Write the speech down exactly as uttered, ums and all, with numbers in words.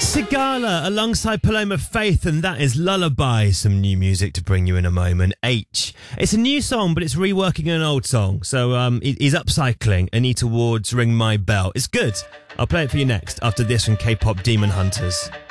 Sigala alongside Paloma Faith, and that is Lullaby, some new music to bring you in a moment. H. It's a new song, but it's reworking an old song. So um, he's upcycling Anita Ward's Ring My Bell. It's good. I'll play it for you next after this from K-pop Demon Hunters.